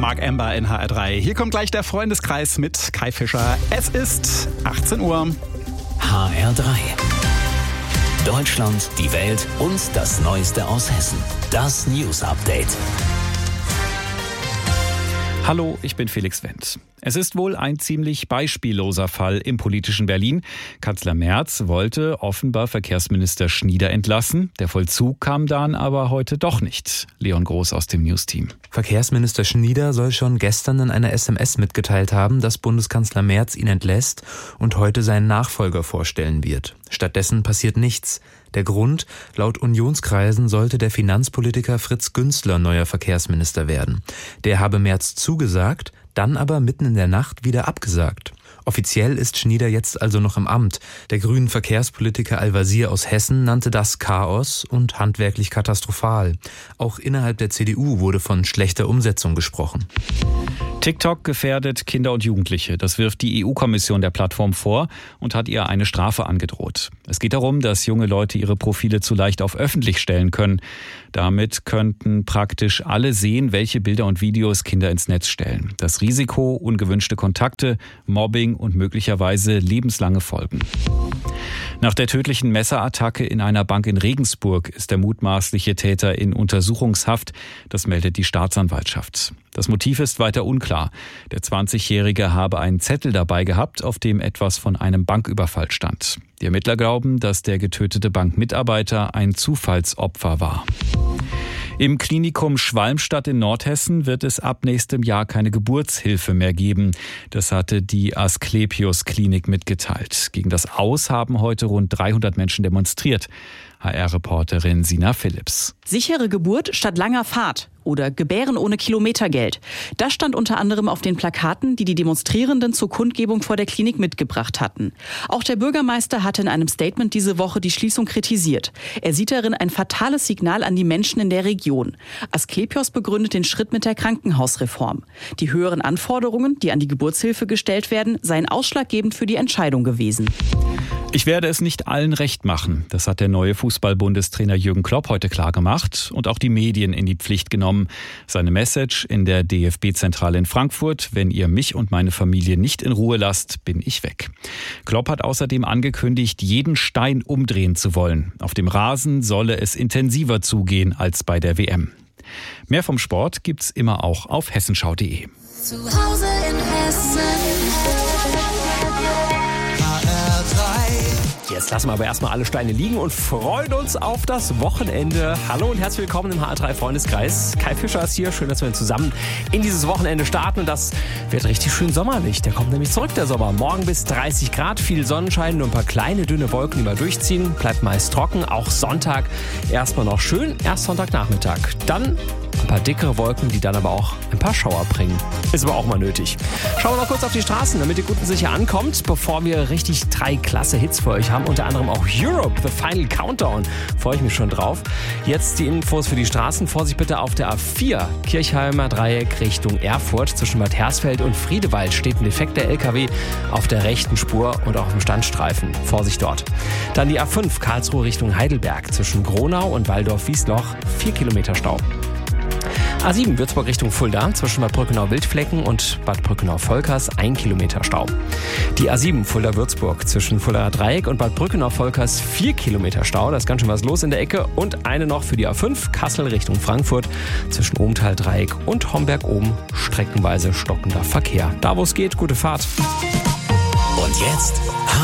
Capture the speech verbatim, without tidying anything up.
Mark Amber in H R drei. Hier kommt gleich der Freundeskreis mit Kai Fischer. Es ist achtzehn Uhr. H R drei. Deutschland, die Welt und das Neueste aus Hessen. Das News Update. Hallo, ich bin Felix Wendt. Es ist wohl ein ziemlich beispielloser Fall im politischen Berlin. Kanzler Merz wollte offenbar Verkehrsminister Schnieder entlassen. Der Vollzug kam dann aber heute doch nicht. Leon Groß aus dem News-Team. Verkehrsminister Schnieder soll schon gestern in einer S M S mitgeteilt haben, dass Bundeskanzler Merz ihn entlässt und heute seinen Nachfolger vorstellen wird. Stattdessen passiert nichts. Der Grund: Laut Unionskreisen sollte der Finanzpolitiker Fritz Günzler neuer Verkehrsminister werden. Der habe Merz zugesagt, dann aber mitten in der Nacht wieder abgesagt. Offiziell ist Schnieder jetzt also noch im Amt. Der grünen Verkehrspolitiker Al-Wazir aus Hessen nannte das Chaos und handwerklich katastrophal. Auch innerhalb der C D U wurde von schlechter Umsetzung gesprochen. TikTok gefährdet Kinder und Jugendliche. Das wirft die E U-Kommission der Plattform vor und hat ihr eine Strafe angedroht. Es geht darum, dass junge Leute ihre Profile zu leicht auf öffentlich stellen können. Damit könnten praktisch alle sehen, welche Bilder und Videos Kinder ins Netz stellen. Das Risiko: ungewünschte Kontakte, Mobbing und möglicherweise lebenslange Folgen. Nach der tödlichen Messerattacke in einer Bank in Regensburg ist der mutmaßliche Täter in Untersuchungshaft. Das meldet die Staatsanwaltschaft. Das Motiv ist weiter unklar. Der zwanzigjährige habe einen Zettel dabei gehabt, auf dem etwas von einem Banküberfall stand. Die Ermittler glauben, dass der getötete Bankmitarbeiter ein Zufallsopfer war. Im Klinikum Schwalmstadt in Nordhessen wird es ab nächstem Jahr keine Geburtshilfe mehr geben. Das hatte die Asklepios-Klinik mitgeteilt. Gegen das Aus haben heute rund dreihundert Menschen demonstriert. H R-Reporterin Sina Philipps. Sichere Geburt statt langer Fahrt oder Gebären ohne Kilometergeld. Das stand unter anderem auf den Plakaten, die die Demonstrierenden zur Kundgebung vor der Klinik mitgebracht hatten. Auch der Bürgermeister hatte in einem Statement diese Woche die Schließung kritisiert. Er sieht darin ein fatales Signal an die Menschen in der Region. Asklepios begründet den Schritt mit der Krankenhausreform. Die höheren Anforderungen, die an die Geburtshilfe gestellt werden, seien ausschlaggebend für die Entscheidung gewesen. Ich werde es nicht allen recht machen. Das hat der neue Fußball-Bundestrainer Jürgen Klopp heute klargemacht und auch die Medien in die Pflicht genommen. Seine Message in der D F B-Zentrale in Frankfurt: Wenn ihr mich und meine Familie nicht in Ruhe lasst, bin ich weg. Klopp hat außerdem angekündigt, jeden Stein umdrehen zu wollen. Auf dem Rasen solle es intensiver zugehen als bei der W M. Mehr vom Sport gibt's immer auch auf hessenschau punkt de. Zu Hause in Hessen. Jetzt lassen wir aber erstmal alle Steine liegen und freuen uns auf das Wochenende. Hallo und herzlich willkommen im H R drei Freundeskreis. Kai Fischer ist hier. Schön, dass wir zusammen in dieses Wochenende starten. Und das wird richtig schön sommerlich. Der kommt nämlich zurück, der Sommer. Morgen bis dreißig Grad, viel Sonnenschein, nur ein paar kleine, dünne Wolken, die mal durchziehen. Bleibt meist trocken. Auch Sonntag erstmal noch schön. Erst Sonntagnachmittag. Dann ein paar dickere Wolken, die dann aber auch ein paar Schauer bringen. Ist aber auch mal nötig. Schauen wir noch kurz auf die Straßen, damit ihr gut und sicher ankommt, bevor wir richtig drei klasse Hits für euch haben. Unter anderem auch Europe, The Final Countdown. Freue ich mich schon drauf. Jetzt die Infos für die Straßen. Vorsicht bitte auf der A vier, Kirchheimer Dreieck Richtung Erfurt. Zwischen Bad Hersfeld und Friedewald steht ein defekter L K W auf der rechten Spur und auch im Standstreifen. Vorsicht dort. Dann die A fünf, Karlsruhe Richtung Heidelberg. Zwischen Gronau und Waldorf-Wiesloch vier Kilometer Stau. A sieben, Würzburg Richtung Fulda, zwischen Bad Brückenau-Wildflecken und Bad Brückenau-Volkers ein Kilometer Stau. Die A sieben, Fulda-Würzburg, zwischen Fuldaer Dreieck und Bad Brückenau-Volkers vier Kilometer Stau. Da ist ganz schön was los in der Ecke. Und eine noch für die A fünf, Kassel Richtung Frankfurt, zwischen Ohmtal-Dreieck und Homberg-Ohm streckenweise stockender Verkehr. Da wo es geht, gute Fahrt. Und jetzt